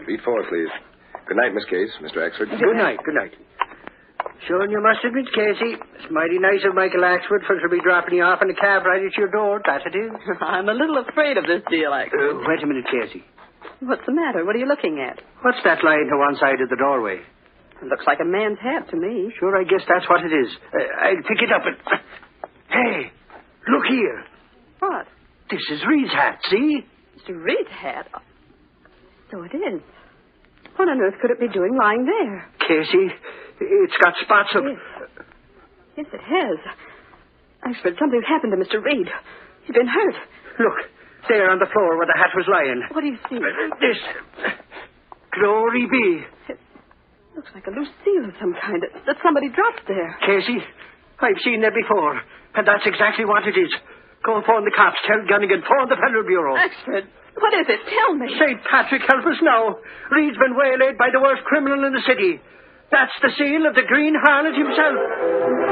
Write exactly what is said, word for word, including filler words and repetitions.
B four, please. Good night, Miss Case, Mister Axford. Good night, good night. Sure, you must admit, Casey, it's mighty nice of Michael Axford for to be dropping you off in a cab right at your door. That it is. I'm a little afraid of this deal, Axford. Uh, wait a minute, Casey. What's the matter? What are you looking at? What's that lying to one side of the doorway? It looks like a man's hat to me. Sure, I guess that's what it is. Uh, I'll pick it up and... Hey, look here. What? This is Reed's hat, see? Mister Reed's hat? So it is. What on earth could it be doing lying there? Casey, it's got spots of... Yes, yes it has. Axford, something's happened to Mister Reed. He's been hurt. Look, there on the floor where the hat was lying. What do you see? This. Glory be. It looks like a loose seal of some kind that, that somebody dropped there. Casey, I've seen that before, and that's exactly what it is. Go phone the cops. Tell Gunnigan. Phone the Federal Bureau. Axford, what is it? Tell me. Saint Patrick, help us now. Reed's been waylaid by the worst criminal in the city. That's the seal of the Green Harlot himself.